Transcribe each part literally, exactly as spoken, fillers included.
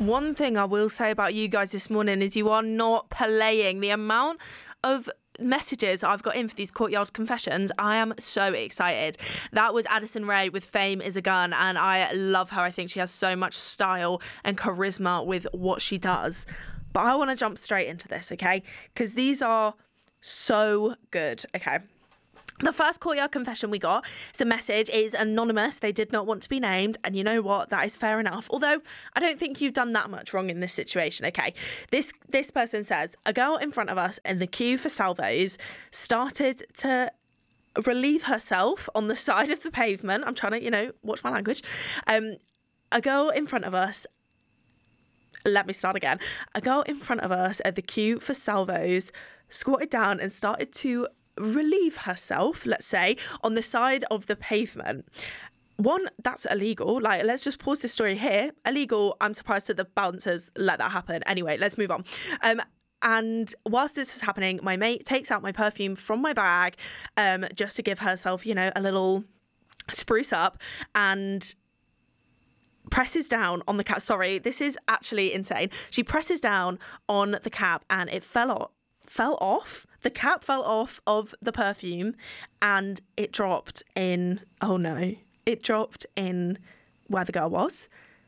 One thing I will say about you guys this morning is you are not playing. The amount of messages I've got in for these courtyard confessions, I am so excited. That was Addison Rae with Fame is a Gun, and I love her. I think she has so much style and charisma with what she does. But I want to jump straight into this, okay? Because these are so good, okay? The first courtyard confession we got, it's a message, is anonymous. They did not want to be named. And you know what? That is fair enough. Although I don't think you've done that much wrong in this situation. Okay. This this person says, a girl in front of us in the queue for salvos started to relieve herself on the side of the pavement. I'm trying to, you know, watch my language. Um, a girl in front of us Let me start again. A girl in front of us at the queue for salvos squatted down and started to relieve herself, let's say, on the side of the pavement. One, that's illegal. Like, let's just pause this story here. Illegal. I'm surprised that the bouncers let that happen. Anyway, let's move on. Um, and whilst this was happening, my mate takes out my perfume from my bag, um, just to give herself, you know, a little spruce up, and presses down on the cap. Sorry, this is actually insane. She presses down on the cap and it fell off. fell off. The cap fell off of the perfume and it dropped in, oh no, it dropped in where the girl was.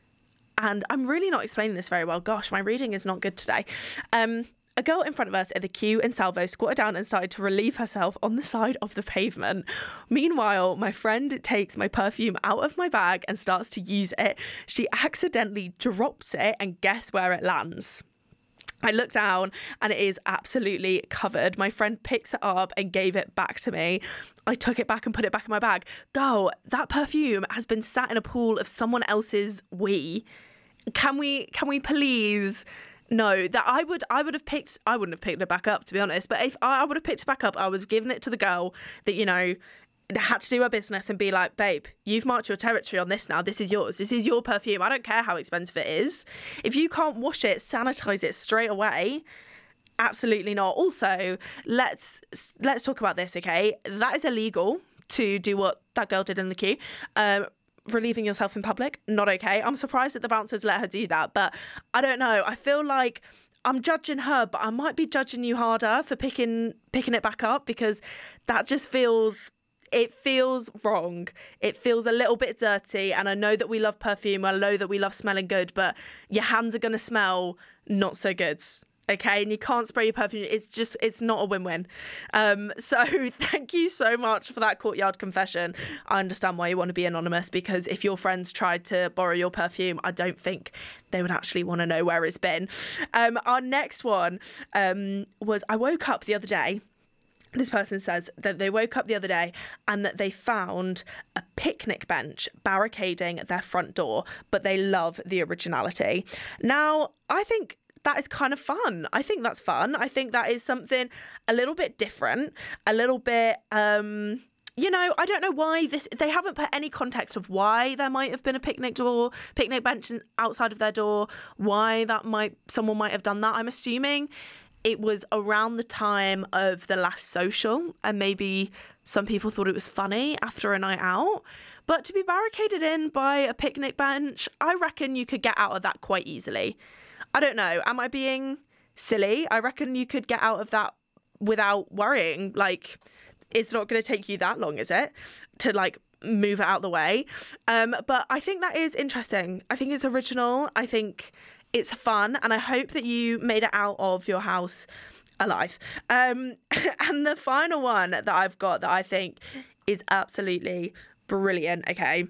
And I'm really not explaining this very well. Gosh, my reading is not good today. Um, a girl in front of us at the queue in Salvo squatted down and started to relieve herself on the side of the pavement. Meanwhile, my friend takes my perfume out of my bag and starts to use it. She accidentally drops it and guess where it lands? I look down and it is absolutely covered. My friend picks it up and gave it back to me. I took it back and put it back in my bag. Girl, that perfume has been sat in a pool of someone else's wee. Can we, can we please... No, that I would I would have picked, I wouldn't have picked it back up, to be honest. But if I, I would have picked it back up, I was giving it to the girl that, you know, had to do her business and be like, babe, you've marked your territory on this now. This is yours. This is your perfume. I don't care how expensive it is. If you can't wash it, sanitize it straight away. Absolutely not. Also, let's let's talk about this, okay? That is illegal to do what that girl did in the queue. Um, relieving yourself in public, not okay. I'm surprised that the bouncers let her do that, but I don't know. I feel like I'm judging her, but I might be judging you harder for picking picking it back up, because that just feels... It feels wrong. It feels a little bit dirty. And I know that we love perfume. I know that we love smelling good, but your hands are going to smell not so good. Okay. And you can't spray your perfume. It's just, it's not a win-win. Um, so thank you so much for that courtyard confession. I understand why you want to be anonymous, because if your friends tried to borrow your perfume, I don't think they would actually want to know where it's been. Um, our next one um, was, I woke up the other day. This person says that they woke up the other day and that they found a picnic bench barricading their front door, but they love the originality. Now, I think that is kind of fun. I think that's fun. I think that is something a little bit different, a little bit, um, you know, I don't know why this, they haven't put any context of why there might have been a picnic door, picnic bench outside of their door, why that might, someone might have done that. I'm assuming it was around the time of the last social, and maybe some people thought it was funny after a night out. But to be barricaded in by a picnic bench, I reckon you could get out of that quite easily. I don't know. Am I being silly? I reckon you could get out of that without worrying. Like, it's not going to take you that long, is it? To, like, move it out the way. Um, but I think that is interesting. I think it's original. I think it's fun, and I hope that you made it out of your house alive. Um, and the final one that I've got that I think is absolutely brilliant, okay,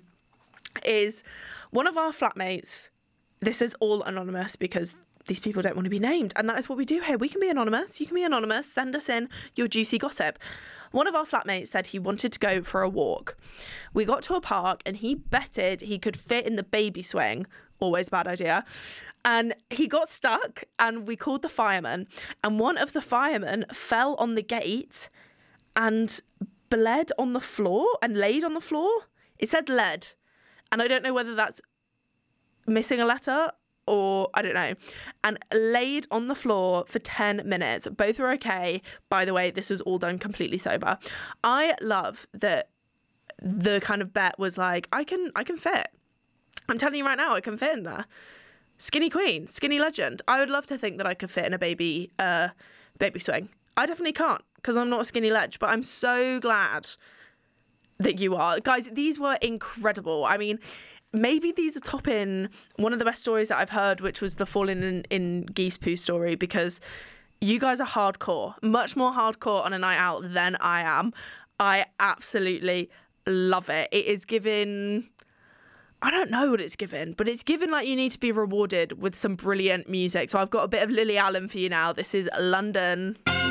is one of our flatmates. This is all anonymous because these people don't want to be named, and that is what we do here. We can be anonymous. You can be anonymous. Send us in your juicy gossip. One of our flatmates said he wanted to go for a walk. We got to a park and he betted he could fit in the baby swing. Always a bad idea. And he got stuck, and we called the firemen, and one of the firemen fell on the gate and bled on the floor and laid on the floor. It said lead, and I don't know whether that's missing a letter or I don't know, and laid on the floor for ten minutes. Both were okay. By the way, this was all done completely sober. I love that the kind of bet was like, I can, I can fit. I'm telling you right now, I can fit in there. Skinny queen, skinny legend. I would love to think that I could fit in a baby uh, baby swing. I definitely can't because I'm not a skinny ledge, but I'm so glad that you are. Guys, these were incredible. I mean, maybe these are topping one of the best stories that I've heard, which was the falling in, in geese poo story, because you guys are hardcore, much more hardcore on a night out than I am. I absolutely love it. It is given... I don't know what it's given, but it's given like you need to be rewarded with some brilliant music. So I've got a bit of Lily Allen for you now. This is London.